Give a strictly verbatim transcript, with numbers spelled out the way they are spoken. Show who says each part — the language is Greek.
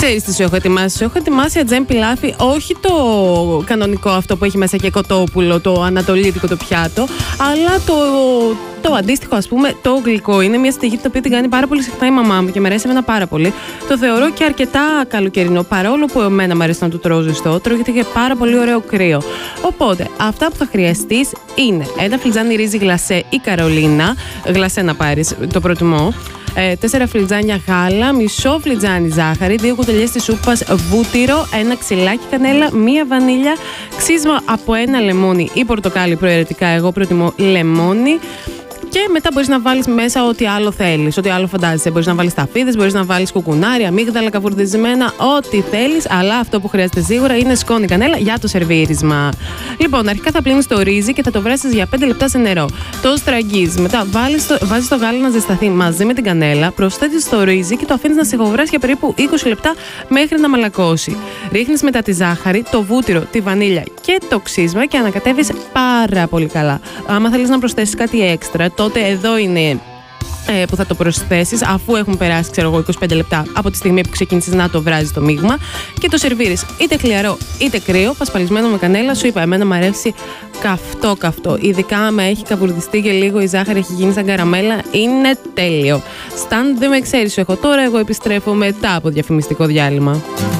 Speaker 1: Ξέρεις τι σου έχω ετοιμάσει. Σου έχω ετοιμάσει ατζέμ πιλάφι, όχι το κανονικό αυτό που έχει μέσα και κοτόπουλο, το ανατολίτικο το πιάτο, αλλά το, το αντίστοιχο, ας πούμε, το γλυκό. Είναι μια στοιχή το οποίο την κάνει πάρα πολύ συχνά η μαμά μου και μου αρέσει εμένα πάρα πολύ. Το θεωρώ και αρκετά καλοκαιρινό, παρόλο που εμένα μου αρέσει να το τρώω ζεστό, τρώγεται και πάρα πολύ ωραίο κρύο. Οπότε, αυτά που θα χρειαστείς είναι ένα φλιτζάνι ρύζι γλασέ ή καρολίνα, γλασέ να πάρεις, το προτιμώ. Ε, τέσσερα φλιτζάνια γάλα, μισό φλιτζάνι ζάχαρη, δύο κουταλιές της σούπας βούτυρο, ένα ξυλάκι κανέλα, μία βανίλια, ξύσμα από ένα λεμόνι ή πορτοκάλι προαιρετικά, εγώ προτιμώ λεμόνι. Και μετά μπορείς να βάλεις μέσα ό,τι άλλο θέλεις, ό,τι άλλο φαντάζεσαι. Μπορείς να βάλεις ταφίδες, μπορείς να βάλεις κουκουνάρια, αμύγδαλα, καβουρδισμένα, ό,τι θέλεις. Αλλά αυτό που χρειάζεται σίγουρα είναι σκόνη κανέλα για το σερβίρισμα. Λοιπόν, αρχικά θα πλύνεις το ρύζι και θα το βρέσεις για πέντε λεπτά σε νερό. Το στραγγίζεις. Μετά το, βάζεις το γάλα να ζεσταθεί μαζί με την κανέλα, προσθέτεις το ρύζι και το αφήνεις να σιγοβράσει για περίπου είκοσι λεπτά μέχρι να μαλακώσει. Ρίχνεις μετά τη ζάχαρη, το βούτυρο, τη βανίλια και το ξύσμα και ανακατεύεις πάρα πολύ καλά. Άμα θέλεις να προσθέσεις κάτι έξτρα, τότε εδώ είναι ε, που θα το προσθέσεις αφού έχουν περάσει, ξέρω εγώ, είκοσι πέντε λεπτά από τη στιγμή που ξεκίνησες να το βράζεις το μείγμα και το σερβίρεις είτε χλιαρό είτε κρύο, πασπαλισμένο με κανέλα. Σου είπα, εμένα μου αρέσει καυτό καυτό. Ειδικά άμα έχει καβουρδιστεί και λίγο η ζάχαρη έχει γίνει σαν καραμέλα, είναι τέλειο. Σταν, δεν με ξέρεις, σου έχω τώρα. Εγώ επιστρέφω μετά από διαφημιστικό διάλειμμα.